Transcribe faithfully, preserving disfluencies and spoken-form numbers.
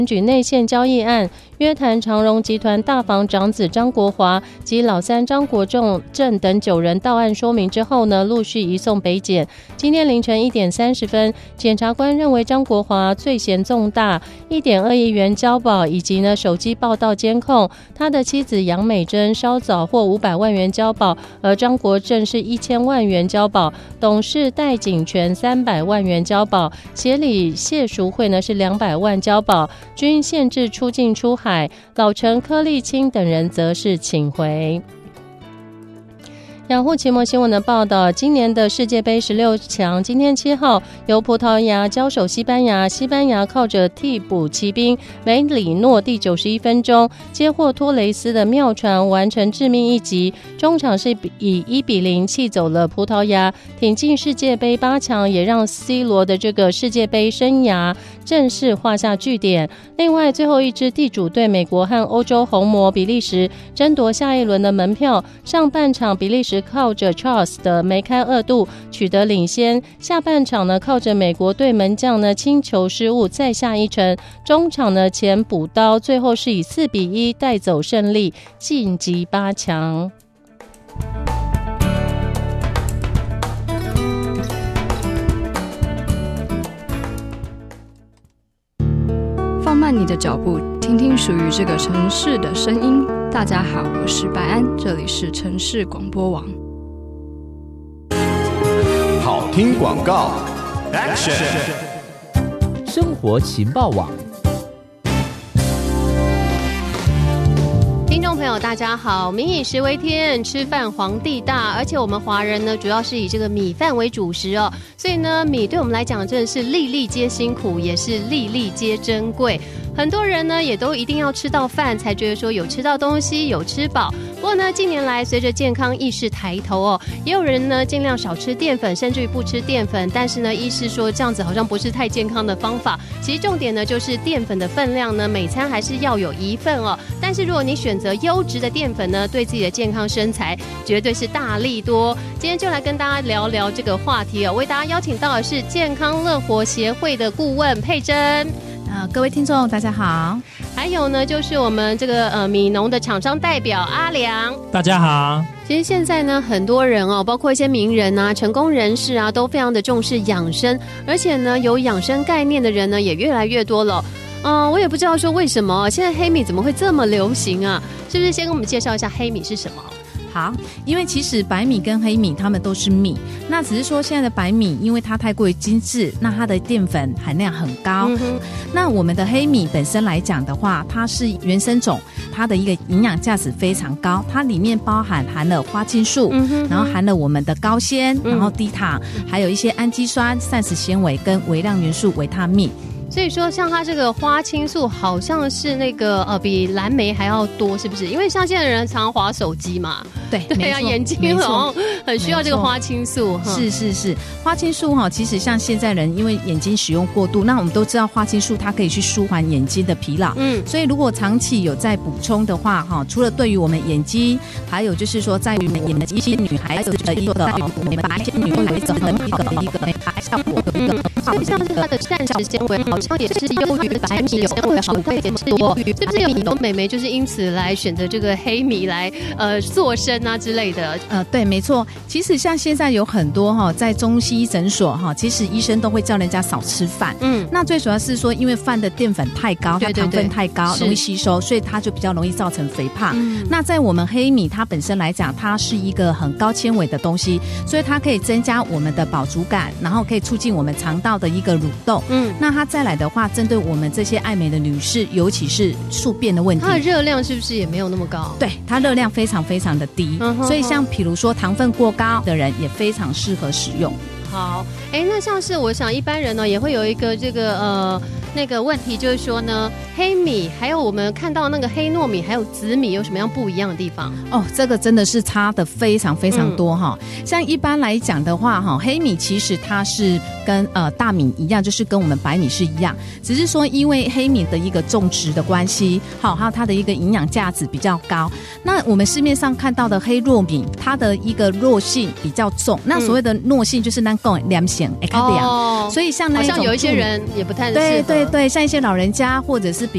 举内线交易案，约谈长荣集团大房长子张国华及老三张国仲正等九人到案说明之后呢，陆续移送北检。今天凌晨一点三十分，检察官认为张国华罪嫌重大，一点二亿元交保以及呢手机报道监控，他的妻子杨美珍稍早获五百万元交保，而张国正是一千万元交保，董事戴景全三百万元交保，协理谢淑慧呢是两百万交保，均限制出境出海，老陈柯立青等人则是请回。雅虎奇摩新闻的报道，今年的世界杯十六强，今天七号由葡萄牙交手西班牙，西班牙靠着替补骑兵梅里诺第九十一分钟接获托雷斯的妙传，完成致命一击，中场是以一比零气走了葡萄牙，挺进世界杯八强，也让 C 罗的这个世界杯生涯正式画下句点。另外，最后一支地主队美国和欧洲红魔比利时争夺下一轮的门票，上半场比利时靠着 Charles 的梅开二度取得领先，下半场呢靠着美国队门将呢轻球失误再下一城，中场呢前补刀，最后是以四比一带走胜利，晋级八强。 放慢你的脚步，听听属于这个城市的声音。大家好，我是白安，这里是城市广播网。 好听广告 Action 生活情报网。 听众朋友大家好，民以食为天，吃饭皇帝大，而且我们华人呢主要是以这个米饭为主食哦，所以呢米对我们来讲真的是粒粒皆辛苦，也是粒粒皆珍贵。很多人呢也都一定要吃到饭才觉得说有吃到东西，有吃饱。不过呢近年来随着健康意识抬头哦，也有人呢尽量少吃淀粉，甚至于不吃淀粉，但是呢医师说这样子好像不是太健康的方法。其实重点呢就是淀粉的分量呢每餐还是要有一份哦，但是如果你选择优质的淀粉呢，对自己的健康身材绝对是大利多。今天就来跟大家聊聊这个话题哦，为大家邀请到的是健康乐活协会的顾问佩珍。 呃，各位听众大家好， 还有呢就是我们这个呃米农的厂商代表阿良， 大家好。 其实现在呢很多人哦，包括一些名人啊、成功人士啊，都非常的重视养生，而且呢有养生概念的人呢也越来越多了。嗯、呃，我也不知道说为什么现在黑米怎么会这么流行啊？是不是先跟我们介绍一下黑米是什么？ 好，因为其实白米跟黑米它们都是米，那只是说现在的白米因为它太过于精致，那它的淀粉含量很高、嗯、那我们的黑米本身来讲的话，它是原生种，它的一个营养价值非常高，它里面包含含了花青素、嗯、然后含了我们的高纤、嗯、然后低糖，还有一些氨基酸、膳食纤维跟微量元素维他命。 所以说像它这个花青素好像是那个呃比蓝莓还要多，是不是？因为像现在的人常常滑手机嘛， 对对啊，眼睛好像很需要这个花青素。 是是是，花青素哈，其实像现在人因为眼睛使用过度，那我们都知道花青素它可以去舒缓眼睛的疲劳，嗯，所以如果长期有在补充的话哈，除了对于我们眼睛，还有就是说在于我们一些女孩子的一个美白，一些女孩子的一个一个美白效果的一个， 好像是它的膳食纤维好像也是优于白米纤维好一点多，是不是有很多美眉就是因此来选择这个黑米来呃塑身啊之类的？ 呃，对，没错。其实像现在有很多哈，在中西医诊所哈，其实医生都会叫人家少吃饭。嗯，那最主要是说，因为饭的淀粉太高，它糖分太高，容易吸收，所以它就比较容易造成肥胖。嗯、那在我们黑米，它本身来讲，它是一个很高纤维的东西，所以它可以增加我们的饱足感，然后可以促进我们肠道的一个蠕动。嗯，那它再来的话，针对我们这些爱美的女士，尤其是宿便的问题， 它的热量是不是也没有那么高？ 对，它热量非常非常的低，嗯、所以像比如说糖分过高的人也非常适合使用。 好，哎，那像是我想一般人呢也会有一个这个呃那个问题，就是说呢，黑米还有我们看到那个黑糯米还有紫米有什么样不一样的地方？ 哦，这个真的是差的非常非常多哈、嗯。像一般来讲的话哈，黑米其实它是跟呃大米一样，就是跟我们白米是一样，只是说因为黑米的一个种植的关系，好，还有它的一个营养价值比较高。那我们市面上看到的黑糯米，它的一个糯性比较重。那所谓的糯性就是那种凉性，哎，看凉。所以像那一种， 好像有一些人也不太适合。 对对对对，像一些老人家或者是比